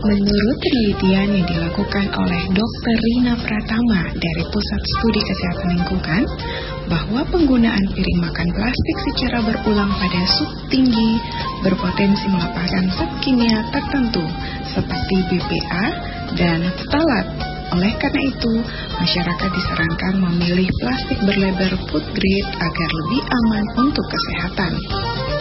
Menurut penelitian yang dilakukan oleh Dr. Rina Pratama dari Pusat Studi Kesehatan Lingkungan, bahwa penggunaan piring makan plastik secara berulang pada suhu tinggi berpotensi melepaskan zat kimia tertentu seperti BPA dan ftalat. Oleh karena itu, masyarakat disarankan memilih plastik berlebar food grade agar lebih aman untuk kesehatan.